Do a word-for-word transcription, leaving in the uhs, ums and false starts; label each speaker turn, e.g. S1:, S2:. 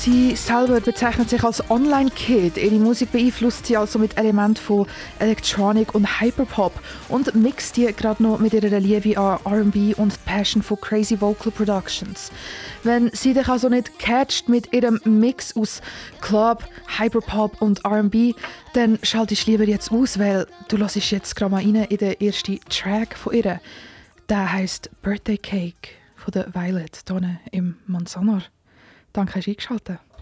S1: Sie selber bezeichnet sich als Online-Kid. Ihre Musik beeinflusst sie also mit Elementen von Electronic und Hyperpop und mixt die gerade noch mit ihrer Liebe an R and B und Passion von Crazy Vocal Productions. Wenn sie dich also nicht catcht mit ihrem Mix aus Club, Hyperpop und R and B, dann schaltest du lieber jetzt aus, weil du hörst jetzt gerade mal rein in den ersten Track von ihr. Der heisst Birthday Cake von der Violet hier im Manzanar. Danke, hast du eingeschaltet.